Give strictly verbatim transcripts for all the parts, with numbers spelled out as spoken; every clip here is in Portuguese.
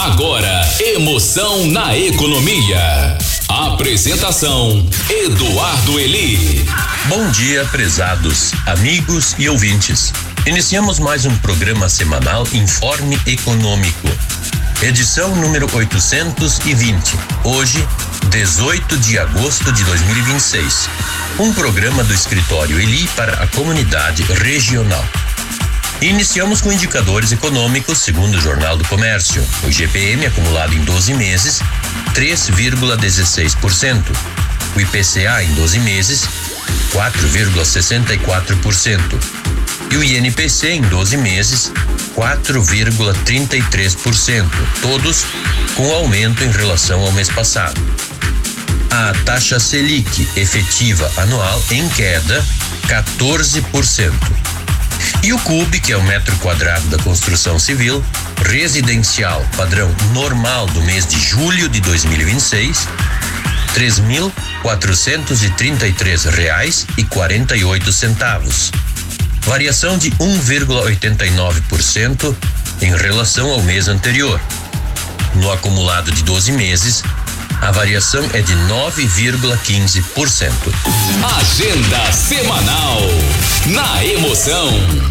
Agora, emoção na economia. Apresentação, Eduardo Eli. Bom dia, prezados amigos e ouvintes. Iniciamos mais um programa semanal Informe Econômico. Edição número oitocentos e vinte. Hoje, dezoito de agosto de dois mil e vinte e seis. Um programa do Escritório Eli para a comunidade regional. Iniciamos com indicadores econômicos segundo o Jornal do Comércio. O I G P M acumulado em doze meses, três vírgula dezesseis por cento. O I P C A em doze meses, quatro vírgula sessenta e quatro por cento. E o I N P C em doze meses, quatro vírgula trinta e três por cento. Todos com aumento em relação ao mês passado. A taxa Selic efetiva anual em queda, quatorze por cento. E o C U B, que é o metro quadrado da construção civil, residencial padrão normal do mês de julho de dois mil e vinte e seis, três mil quatrocentos e trinta e três reais e quarenta e oito centavos. Variação de um vírgula oitenta e nove por cento em relação ao mês anterior. No acumulado de doze meses, a variação é de nove vírgula quinze por cento. Agenda semanal na emoção.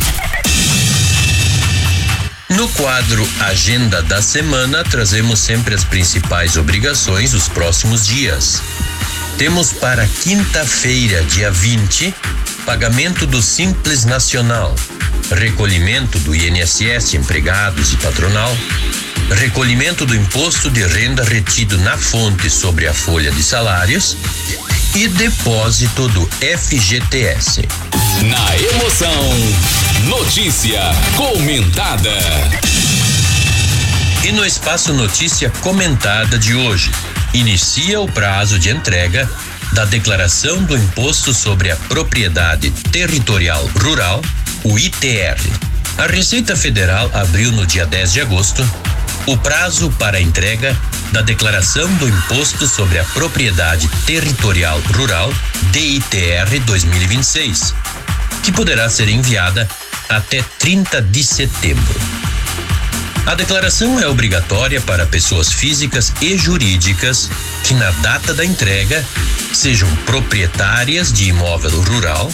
No quadro Agenda da Semana, trazemos sempre as principais obrigações dos próximos dias. Temos para quinta-feira, dia vinte, pagamento do Simples Nacional, recolhimento do I N S S, empregados e patronal, recolhimento do imposto de renda retido na fonte sobre a folha de salários e depósito do F G T S. Na emoção, notícia comentada. E no espaço Notícia Comentada de hoje, inicia o prazo de entrega da declaração do Imposto sobre a Propriedade Territorial Rural, o I T R. A Receita Federal abriu no dia dez de agosto o prazo para a entrega da declaração do Imposto sobre a Propriedade Territorial Rural, D I T R dois mil e vinte e seis, que poderá ser enviada até trinta de setembro. A declaração é obrigatória para pessoas físicas e jurídicas que na data da entrega sejam proprietárias de imóvel rural,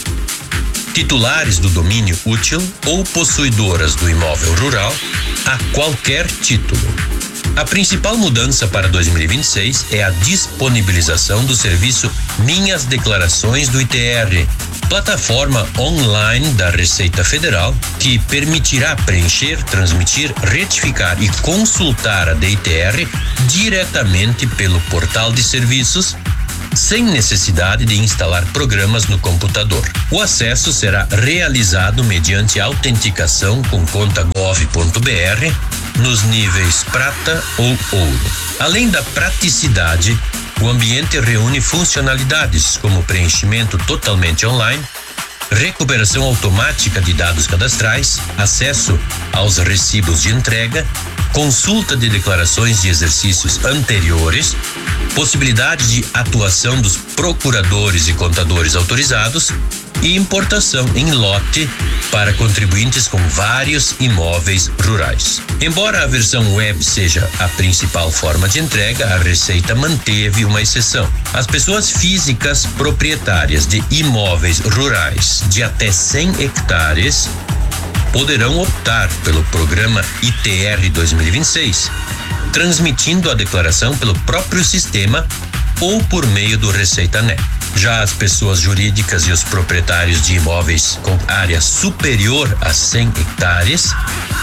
titulares do domínio útil ou possuidoras do imóvel rural a qualquer título. A principal mudança para dois mil e vinte e seis é a disponibilização do serviço Minhas Declarações do I T R, plataforma online da Receita Federal que permitirá preencher, transmitir, retificar e consultar a D I T R diretamente pelo portal de serviços, sem necessidade de instalar programas no computador. O acesso será realizado mediante autenticação com conta gov ponto br nos níveis prata ou ouro. Além da praticidade, o ambiente reúne funcionalidades como preenchimento totalmente online, recuperação automática de dados cadastrais, acesso aos recibos de entrega, consulta de declarações de exercícios anteriores, possibilidade de atuação dos procuradores e contadores autorizados e importação em lote para contribuintes com vários imóveis rurais. Embora a versão web seja a principal forma de entrega, a Receita manteve uma exceção. As pessoas físicas proprietárias de imóveis rurais de até cem hectares poderão optar pelo programa I T R dois mil e vinte e seis, transmitindo a declaração pelo próprio sistema ou por meio do Receita Net. Já as pessoas jurídicas e os proprietários de imóveis com área superior a cem hectares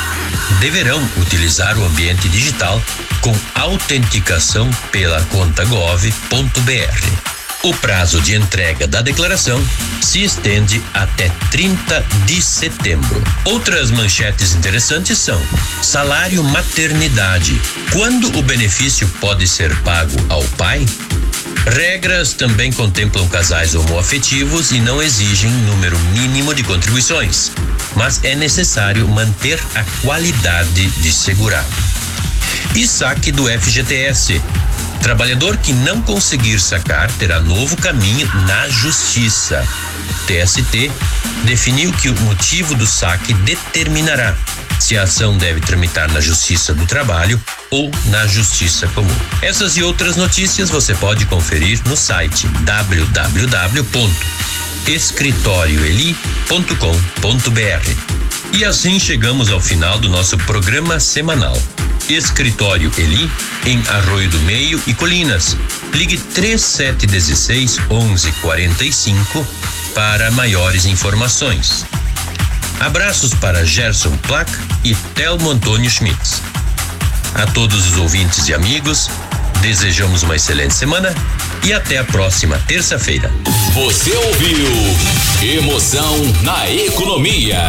deverão utilizar o ambiente digital com autenticação pela conta gov ponto br. O prazo de entrega da declaração se estende até trinta de setembro. Outras manchetes interessantes são: salário maternidade. Quando o benefício pode ser pago ao pai? Regras também contemplam casais homoafetivos e não exigem número mínimo de contribuições, mas é necessário manter a qualidade de segurado. E saque do F G T S. Trabalhador que não conseguir sacar terá novo caminho na Justiça. T S T definiu que o motivo do saque determinará se a ação deve tramitar na Justiça do Trabalho ou na Justiça Comum. Essas e outras notícias você pode conferir no site w w w ponto escritório eli ponto com ponto b r. E assim chegamos ao final do nosso programa semanal. Escritório Eli, em Arroio do Meio e Colinas. Ligue três sete um seis, onze quarenta e cinco para maiores informações. Abraços para Gerson Plack e Telmo Antônio Schmitz. A todos os ouvintes e amigos, desejamos uma excelente semana e até a próxima terça-feira. Você ouviu Emoção na Economia.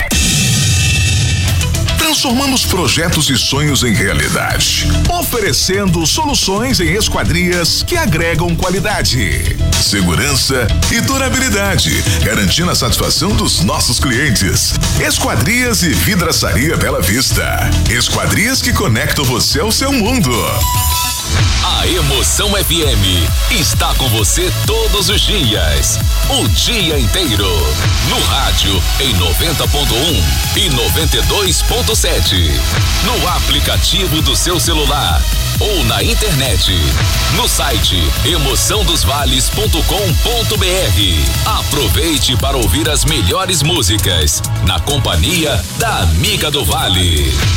Transformamos projetos e sonhos em realidade, oferecendo soluções em esquadrias que agregam qualidade, segurança e durabilidade, garantindo a satisfação dos nossos clientes. Esquadrias e Vidraçaria Bela Vista. Esquadrias que conectam você ao seu mundo. A Emoção F M está com você todos os dias, o dia inteiro. No rádio em noventa ponto um e noventa e dois ponto sete. No aplicativo do seu celular ou na internet. No site emoção dos vales ponto com ponto b r. Aproveite para ouvir as melhores músicas na companhia da Amiga do Vale.